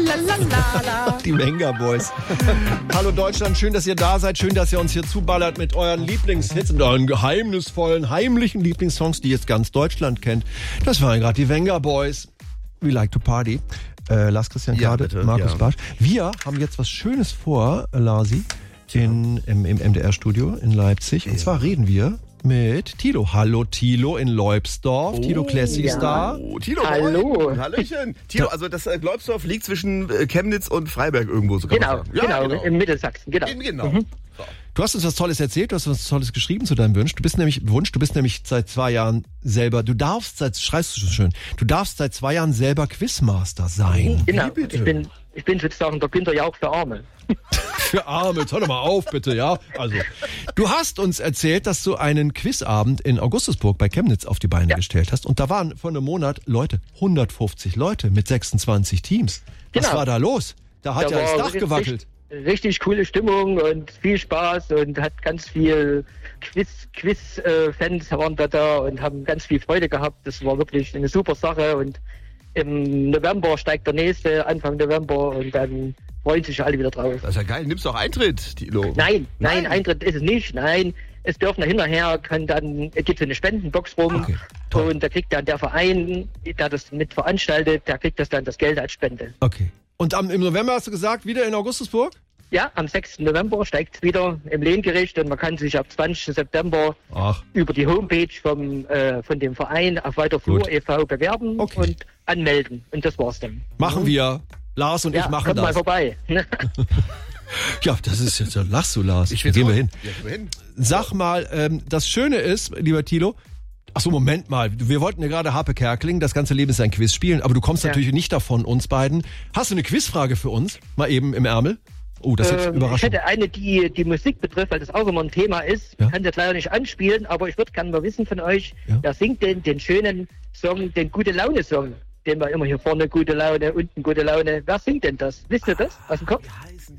Die Venga Boys. Hallo Deutschland, schön, dass ihr da seid. Schön, dass ihr uns hier zuballert mit euren Lieblingshits und euren geheimnisvollen, heimlichen Lieblingssongs, die jetzt ganz Deutschland kennt. Das waren gerade die Venga Boys. We like to party. Lars Christian Kade, Markus Bartsch. Wir haben jetzt was Schönes vor, Larsi, im MDR-Studio in Leipzig. Und zwar reden wir mit Tilo. Hallo Tilo in Leubsdorf. Tilo Classic ist da. Oh, Tilo, hallo. Hallöchen. Tilo, also das Leubsdorf liegt zwischen Chemnitz und Freiberg irgendwo. So genau, im Mittelsachsen. Genau. Du hast uns was Tolles erzählt, du hast was Tolles geschrieben zu deinem Wunsch. Du bist nämlich seit 2 Jahren selber, schreibst du so schön, du darfst seit 2 Jahren selber Quizmaster sein. Genau, ich bin sozusagen der Günther Jauch für Arme. Für Arme, jetzt hör doch mal auf, bitte, ja. Also, du hast uns erzählt, dass du einen Quizabend in Augustusburg bei Chemnitz auf die Beine gestellt hast. Und da waren vor einem Monat 150 Leute mit 26 Teams. Was war da los? Da hat ja das Dach gewackelt. Richtig coole Stimmung und viel Spaß und hat ganz viel Quiz-Fans waren da und haben ganz viel Freude gehabt. Das war wirklich eine super Sache und im November steigt der nächste, Anfang November und dann freuen sich alle wieder drauf. Das ist ja geil. Nimmst du auch Eintritt, Tilo? Nein, Eintritt ist es nicht. Nein, es dürfen hinterher, gibt so eine Spendenbox rum und da kriegt dann der Verein, der das mit veranstaltet, der kriegt das Geld als Spende. Okay. Und im November hast du gesagt, wieder in Augustusburg? Ja, am 6. November steigt es wieder im Lehngericht und man kann sich ab 20. September über die Homepage von dem Verein auf Weiterflur e.V. bewerben und anmelden. Und das war's dann. Machen wir. Lars und ich machen kommt das. Mal vorbei. Ja, das ist jetzt, lachst du, Lars. Gehen wir hin. Sag mal, das Schöne ist, lieber Tilo, achso, Moment mal, wir wollten ja gerade Harpe Kerkeling, das ganze Leben ist ein Quiz spielen, aber du kommst natürlich nicht davon, uns beiden. Hast du eine Quizfrage für uns? Mal eben im Ärmel? Oh, das ist überraschend. Ich hätte eine, die Musik betrifft, weil das auch immer ein Thema ist. Ich kann das leider nicht anspielen, aber ich würde gerne mal wissen von euch, wer singt denn den schönen Song, den Gute-Laune-Song? Den wir immer hier vorne gute Laune, unten gute Laune. Wer singt denn das? Wisst ihr das aus dem Kopf?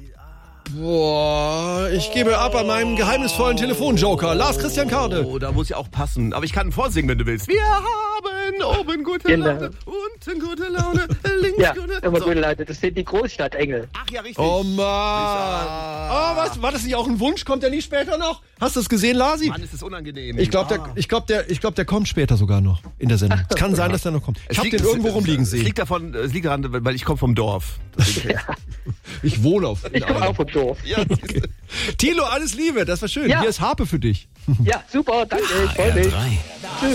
Boah, ich gebe ab an meinem geheimnisvollen Telefonjoker. Lars Christian Kade. Oh, da muss ich auch passen. Aber ich kann vorsingen, wenn du willst. Wir haben oben gute Laune, unten gute Laune, links gute Laune. Gute Laune. Das sind die Großstadtengel. Ach ja, richtig. Oh Mann. Oh, was? War das nicht auch ein Wunsch? Kommt der nicht später noch? Hast du es gesehen, Lasi? Mann, ist das unangenehm. Ich glaube, der kommt später sogar noch in der Sendung. Es kann sein, dass der noch kommt. Ich habe den irgendwo rumliegen sehen. Es liegt daran, weil ich komme vom Dorf. Ich wohne auf. Ich komme auch vom Dorf. Ja, Tilo, alles Liebe, das war schön. Hier ist Harpe für dich. Ja, super, danke, ich freue mich. Tschüss.